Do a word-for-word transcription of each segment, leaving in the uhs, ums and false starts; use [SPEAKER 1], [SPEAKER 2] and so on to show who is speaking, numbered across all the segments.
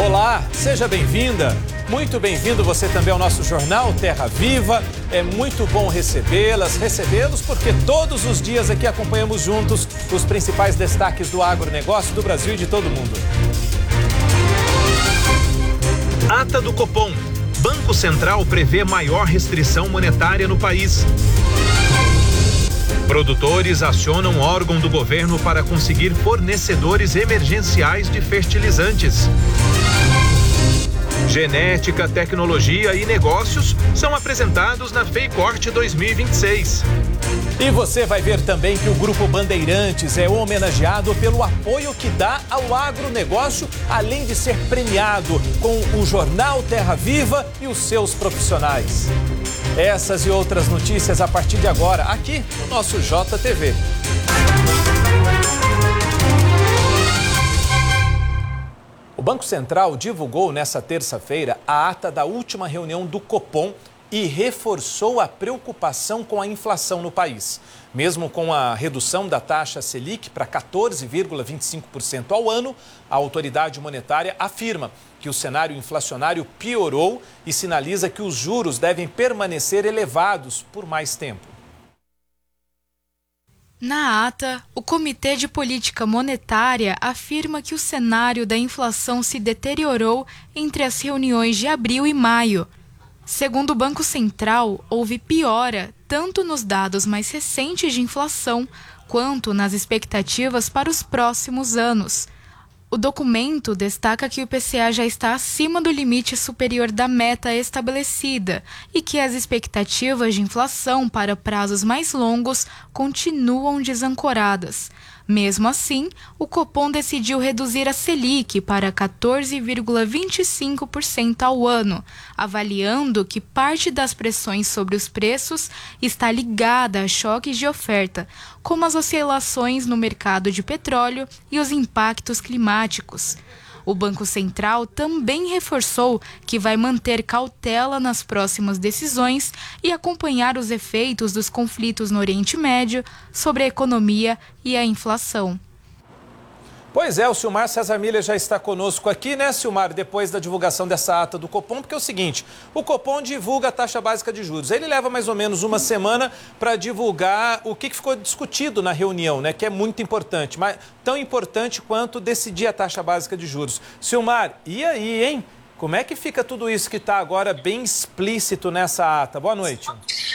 [SPEAKER 1] Olá, seja bem-vinda, muito bem-vindo você também ao nosso jornal Terra Viva. É muito bom recebê-las, recebê-los, porque todos os dias aqui acompanhamos juntos os principais destaques do agronegócio do Brasil e de todo o mundo.
[SPEAKER 2] Ata do Copom. Banco Central prevê maior restrição monetária no país. Produtores acionam órgão do governo para conseguir fornecedores emergenciais de fertilizantes. Genética, tecnologia e negócios são apresentados na FEICORT dois mil e vinte e seis.
[SPEAKER 1] E você vai ver também que o Grupo Bandeirantes é homenageado pelo apoio que dá ao agronegócio, além de ser premiado com o jornal Terra Viva e os seus profissionais. Essas e outras notícias a partir de agora, aqui no nosso J T V. O Banco Central divulgou nesta terça-feira a ata da última reunião do Copom e reforçou a preocupação com a inflação no país. Mesmo com a redução da taxa Selic para quatorze vírgula vinte e cinco por cento ao ano, a autoridade monetária afirma que o cenário inflacionário piorou e sinaliza que os juros devem permanecer elevados por mais tempo.
[SPEAKER 3] Na ata, o Comitê de Política Monetária afirma que o cenário da inflação se deteriorou entre as reuniões de abril e maio. Segundo o Banco Central, houve piora tanto nos dados mais recentes de inflação quanto nas expectativas para os próximos anos. O documento destaca que o I P C A já está acima do limite superior da meta estabelecida e que as expectativas de inflação para prazos mais longos continuam desancoradas. Mesmo assim, o Copom decidiu reduzir a Selic para quatorze vírgula vinte e cinco por cento ao ano, avaliando que parte das pressões sobre os preços está ligada a choques de oferta, como as oscilações no mercado de petróleo e os impactos climáticos. O Banco Central também reforçou que vai manter cautela nas próximas decisões e acompanhar os efeitos dos conflitos no Oriente Médio sobre a economia e a inflação.
[SPEAKER 1] Pois é, o Silmar César Miller já está conosco aqui, né, Silmar, depois da divulgação dessa ata do Copom, porque é o seguinte, o Copom divulga a taxa básica de juros. Ele leva mais ou menos uma semana para divulgar o que ficou discutido na reunião, né, que é muito importante, mas tão importante quanto decidir a taxa básica de juros. Silmar, e aí, hein? Como é que fica tudo isso que está agora bem explícito nessa ata? Boa noite.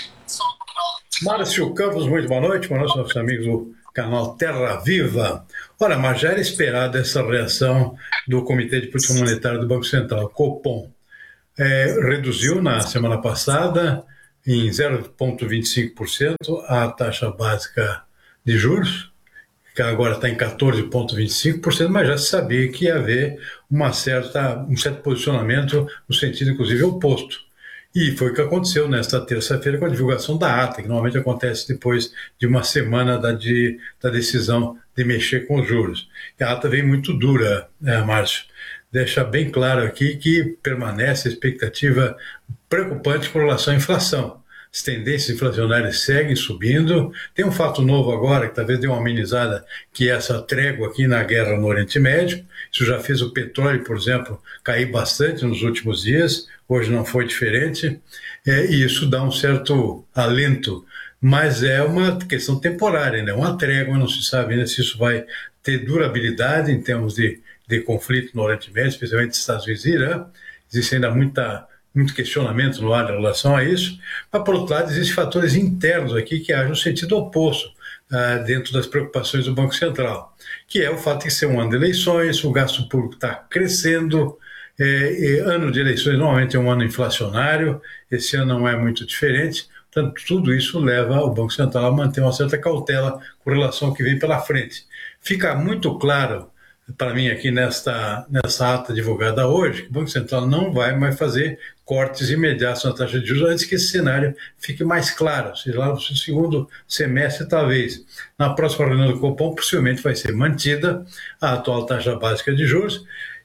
[SPEAKER 4] Márcio Campos, muito boa noite, boa noite, nossos amigos do canal Terra Viva. Ora, mas já era esperada essa reação do Comitê de Política Monetária do Banco Central, Copom. É, reduziu na semana passada em zero vírgula vinte e cinco por cento a taxa básica de juros, que agora está em quatorze vírgula vinte e cinco por cento, mas já se sabia que ia haver uma certa, um certo posicionamento no sentido, inclusive, oposto. E foi o que aconteceu nesta terça-feira com a divulgação da ata, que normalmente acontece depois de uma semana da, de, da decisão de mexer com os juros. E a ata vem muito dura, né, Márcio? Deixa bem claro aqui que permanece a expectativa preocupante com relação à inflação. As tendências inflacionárias seguem subindo. Tem um fato novo agora, que talvez dê uma amenizada, que é essa trégua aqui na guerra no Oriente Médio. Isso já fez o petróleo, por exemplo, cair bastante nos últimos dias. Hoje não foi diferente. É, e isso dá um certo alento. Mas é uma questão temporária, né? Uma trégua, não se sabe ainda se isso vai ter durabilidade em termos de, de conflito no Oriente Médio, especialmente Estados Unidos e Irã. Existe ainda muita... muito questionamento no ar em relação a isso, mas, por outro lado, existem fatores internos aqui que agem no sentido oposto uh, dentro das preocupações do Banco Central, que é o fato de ser um ano de eleições, o gasto público está crescendo, é, ano de eleições normalmente é um ano inflacionário, esse ano não é muito diferente, portanto, tudo isso leva o Banco Central a manter uma certa cautela com relação ao que vem pela frente. Fica muito claro para mim aqui nesta, nessa ata divulgada hoje, que o Banco Central não vai mais fazer cortes imediatos na taxa de juros antes que esse cenário fique mais claro, ou seja, lá no segundo semestre talvez. Na próxima reunião do Copom possivelmente vai ser mantida a atual taxa básica de juros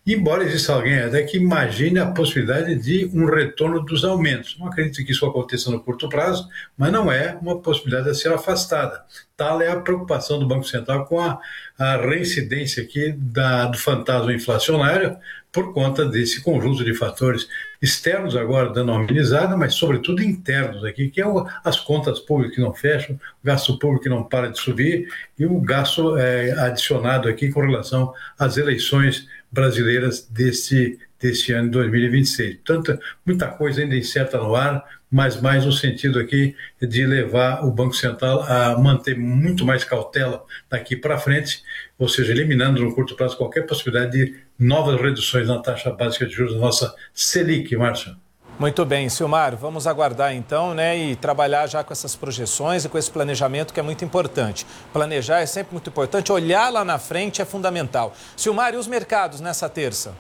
[SPEAKER 4] embora exista alguém até que imagine a possibilidade de um retorno dos aumentos. Não acredito que isso aconteça no curto prazo, mas não é uma possibilidade a ser afastada. Tal é a preocupação do Banco Central com a, a reincidência aqui da, do fantasma inflacionário por conta desse conjunto de fatores externos agora dando uma amenizada, mas sobretudo internos aqui, que é o, as contas públicas que não fecham, o gasto público que não para de subir e o gasto é, adicionado aqui com relação às eleições brasileiras desse, desse ano de dois mil e vinte e seis. Portanto, muita coisa ainda incerta no ar, mas mais no sentido aqui de levar o Banco Central a manter muito mais cautela daqui para frente, ou seja, eliminando no curto prazo qualquer possibilidade de novas reduções na taxa básica de juros da nossa Selic, Márcio.
[SPEAKER 1] Muito bem, Silmar, vamos aguardar então, né, e trabalhar já com essas projeções e com esse planejamento que é muito importante. Planejar é sempre muito importante, olhar lá na frente é fundamental. Silmar, e os mercados nessa terça?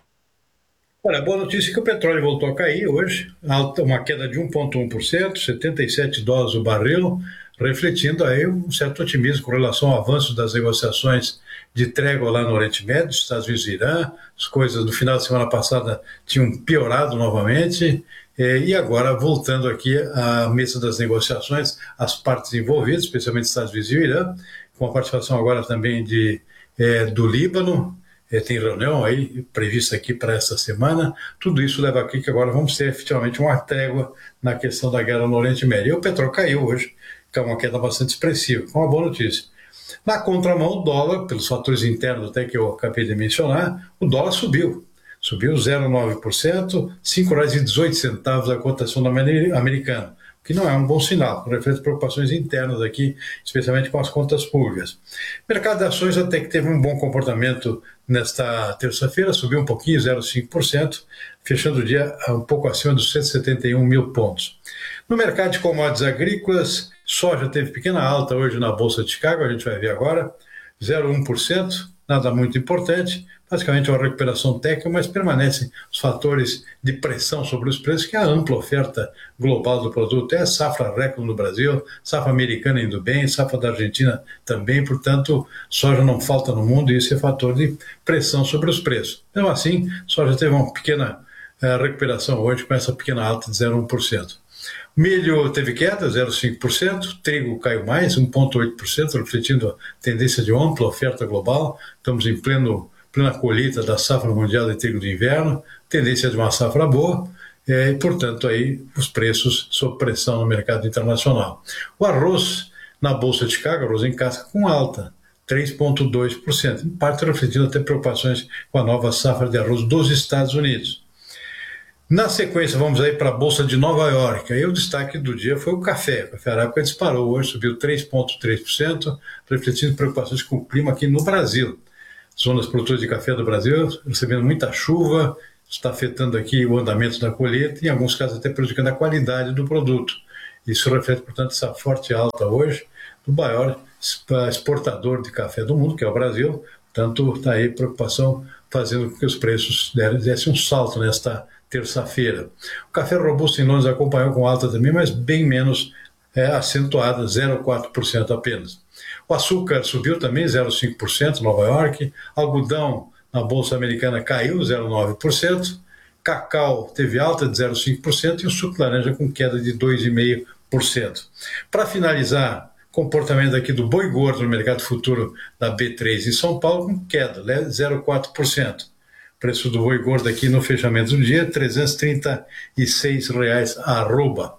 [SPEAKER 4] Olha, a boa notícia é que o petróleo voltou a cair hoje, alta, uma queda de um vírgula um por cento, setenta e sete dólares o barril, refletindo aí um certo otimismo com relação ao avanço das negociações de trégua lá no Oriente Médio, Estados Unidos e Irã. As coisas do final da semana passada tinham piorado novamente, e agora voltando aqui à mesa das negociações, as partes envolvidas, especialmente Estados Unidos e Irã, com a participação agora também de, é, do Líbano. Tem reunião aí prevista aqui para essa semana. Tudo isso leva aqui que agora vamos ter efetivamente uma trégua na questão da guerra no Oriente Médio. E o petróleo caiu hoje, que é uma queda bastante expressiva, com uma boa notícia. Na contramão, o dólar, pelos fatores internos até que eu acabei de mencionar, o dólar subiu. Subiu zero vírgula nove por cento, cinco reais e dezoito centavos a cotação da moeda americana, o que não é um bom sinal, reflete preocupações internas aqui, especialmente com as contas públicas. O mercado de ações até que teve um bom comportamento nesta terça-feira, subiu um pouquinho, zero vírgula cinco por cento, fechando o dia um pouco acima dos cento e setenta e um mil pontos. No mercado de commodities agrícolas, soja teve pequena alta hoje na Bolsa de Chicago, a gente vai ver agora, zero vírgula um por cento, nada muito importante, basicamente uma recuperação técnica, mas permanecem os fatores de pressão sobre os preços, que é a ampla oferta global do produto, é a safra recorde no Brasil, safra americana indo bem, safra da Argentina também, portanto, soja não falta no mundo e isso é fator de pressão sobre os preços. Então, assim, soja teve uma pequena uh, recuperação hoje com essa pequena alta de zero vírgula um por cento. Milho teve queda, zero vírgula cinco por cento, trigo caiu mais, um vírgula oito por cento, refletindo a tendência de ampla oferta global. Estamos em pleno, plena colheita da safra mundial de trigo de inverno, tendência de uma safra boa, e, portanto, aí os preços sob pressão no mercado internacional. O arroz na Bolsa de Chicago, arroz em casca com alta, três vírgula dois por cento, em parte refletindo até preocupações com a nova safra de arroz dos Estados Unidos. Na sequência, vamos aí para a Bolsa de Nova York. Aí o destaque do dia foi o café. O café arábica disparou hoje, subiu três vírgula três por cento, refletindo preocupações com o clima aqui no Brasil. Zonas produtoras de café do Brasil recebendo muita chuva, está afetando aqui o andamento da colheita e, em alguns casos, até prejudicando a qualidade do produto. Isso reflete, portanto, essa forte alta hoje do maior exportador de café do mundo, que é o Brasil. Portanto, está aí preocupação fazendo com que os preços dessem um salto nesta terça-feira. O café robusto em Londres acompanhou com alta também, mas bem menos é, acentuada, zero vírgula quatro por cento apenas. O açúcar subiu também, zero vírgula cinco por cento em Nova York. Algodão na Bolsa Americana caiu, zero vírgula nove por cento. Cacau teve alta de zero vírgula cinco por cento e o suco de laranja com queda de dois vírgula cinco por cento. Para finalizar, comportamento aqui do boi gordo no mercado futuro da B três em São Paulo com queda, zero vírgula quatro por cento. Preço do boi gordo aqui no fechamento do dia, trezentos e trinta e seis reais a arroba.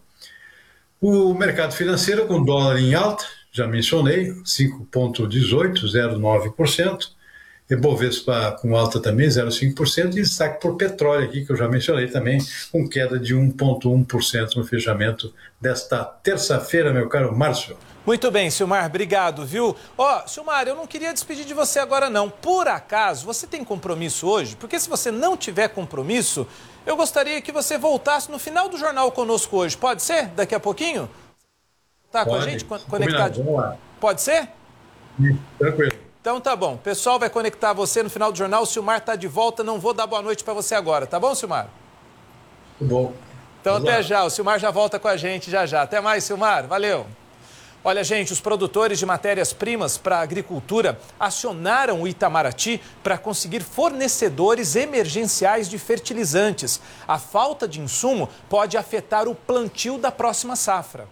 [SPEAKER 4] O mercado financeiro com dólar em alta, já mencionei, cinco vírgula dezoito, zero vírgula nove por cento. Ibovespa com alta também, zero vírgula cinco por cento. E destaque por petróleo aqui, que eu já mencionei também, com queda de um vírgula um por cento no fechamento desta terça-feira, meu caro Márcio.
[SPEAKER 1] Muito bem, Silmar, obrigado, viu? Ó, Silmar, eu não queria despedir de você agora não. Por acaso, você tem compromisso hoje? Porque se você não tiver compromisso, eu gostaria que você voltasse no final do jornal conosco hoje. Pode ser? Daqui a pouquinho? Tá com a gente conectado?
[SPEAKER 4] Vamos lá.
[SPEAKER 1] Pode ser?
[SPEAKER 4] Sim, tranquilo.
[SPEAKER 1] Então tá bom. O pessoal vai conectar você no final do jornal. O Silmar tá de volta. Não vou dar boa noite para você agora. Tá bom, Silmar?
[SPEAKER 4] Muito bom.
[SPEAKER 1] Então
[SPEAKER 4] Vamos
[SPEAKER 1] até
[SPEAKER 4] lá.
[SPEAKER 1] já. O Silmar já volta com a gente já já. Até mais, Silmar. Valeu. Olha, gente, os produtores de matérias-primas para a agricultura acionaram o Itamaraty para conseguir fornecedores emergenciais de fertilizantes. A falta de insumo pode afetar o plantio da próxima safra.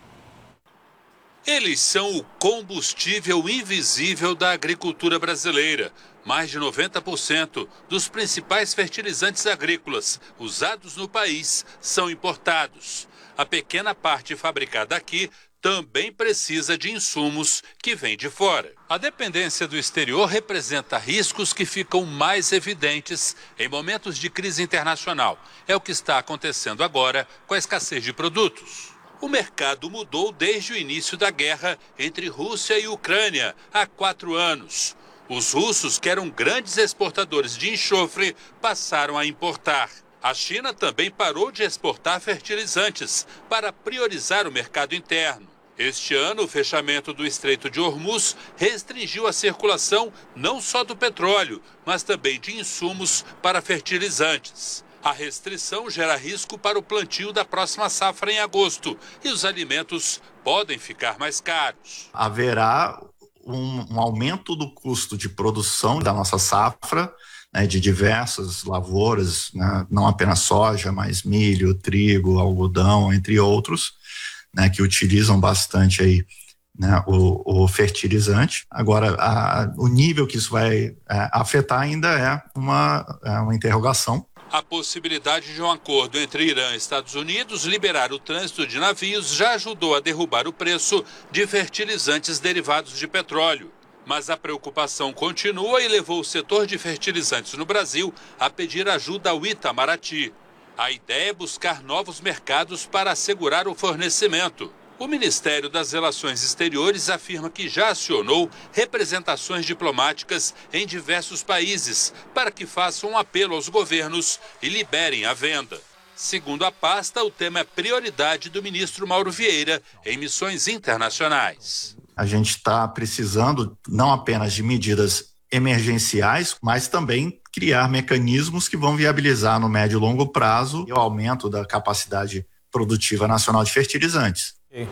[SPEAKER 5] Eles são o combustível invisível da agricultura brasileira. Mais de noventa por cento dos principais fertilizantes agrícolas usados no país são importados. A pequena parte fabricada aqui também precisa de insumos que vêm de fora. A dependência do exterior representa riscos que ficam mais evidentes em momentos de crise internacional. É o que está acontecendo agora com a escassez de produtos. O mercado mudou desde o início da guerra entre Rússia e Ucrânia, há quatro anos. Os russos, que eram grandes exportadores de enxofre, passaram a importar. A China também parou de exportar fertilizantes para priorizar o mercado interno. Este ano, o fechamento do Estreito de Hormuz restringiu a circulação não só do petróleo, mas também de insumos para fertilizantes. A restrição gera risco para o plantio da próxima safra em agosto e os alimentos podem ficar mais caros.
[SPEAKER 6] Haverá um, um aumento do custo de produção da nossa safra, né, de diversas lavouras, né, não apenas soja, mas milho, trigo, algodão, entre outros, né, que utilizam bastante aí, né, o, o fertilizante. Agora, a, o nível que isso vai é, afetar ainda é uma, é uma interrogação.
[SPEAKER 5] A possibilidade de um acordo entre Irã e Estados Unidos liberar o trânsito de navios já ajudou a derrubar o preço de fertilizantes derivados de petróleo. Mas a preocupação continua e levou o setor de fertilizantes no Brasil a pedir ajuda ao Itamaraty. A ideia é buscar novos mercados para assegurar o fornecimento. O Ministério das Relações Exteriores afirma que já acionou representações diplomáticas em diversos países para que façam um apelo aos governos e liberem a venda. Segundo a pasta, o tema é prioridade do ministro Mauro Vieira em missões internacionais.
[SPEAKER 6] A gente está precisando não apenas de medidas emergenciais, mas também criar mecanismos que vão viabilizar no médio e longo prazo o aumento da capacidade produtiva nacional de fertilizantes.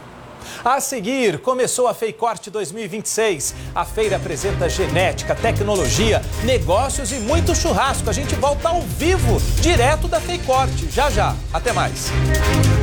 [SPEAKER 1] A seguir, começou a FEICORT dois mil e vinte e seis. A feira apresenta genética, tecnologia, negócios e muito churrasco. A gente volta ao vivo, direto da FEICORT. Já, já. Até mais.